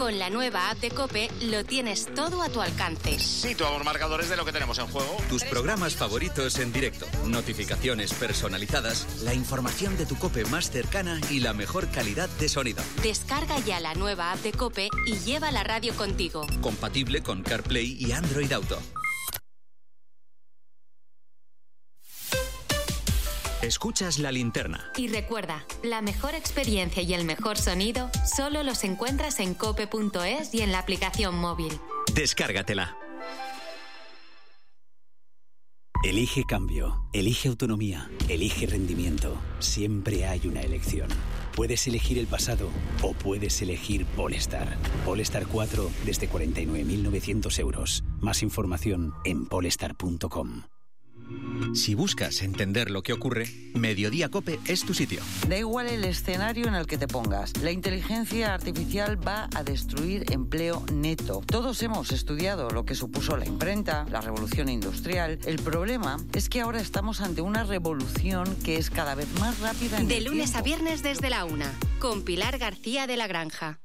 Con la nueva app de COPE lo tienes todo a tu alcance. Situamos marcadores de lo que tenemos en juego. Tus programas favoritos en directo, notificaciones personalizadas, la información de tu COPE más cercana y la mejor calidad de sonido. Descarga ya la nueva app de COPE y lleva la radio contigo. Compatible con CarPlay y Android Auto. Escuchas La Linterna. Y recuerda, la mejor experiencia y el mejor sonido solo los encuentras en cope.es y en la aplicación móvil. Descárgatela. Elige cambio, elige autonomía, elige rendimiento. Siempre hay una elección. Puedes elegir el pasado o puedes elegir Polestar. Polestar 4 desde 49.900 euros. Más información en polestar.com. Si buscas entender lo que ocurre, Mediodía COPE es tu sitio. Da igual el escenario en el que te pongas. La inteligencia artificial va a destruir empleo neto. Todos hemos estudiado lo que supuso la imprenta, la revolución industrial. El problema es que ahora estamos ante una revolución que es cada vez más rápida. De lunes a viernes desde la 1, con Pilar García de la Granja.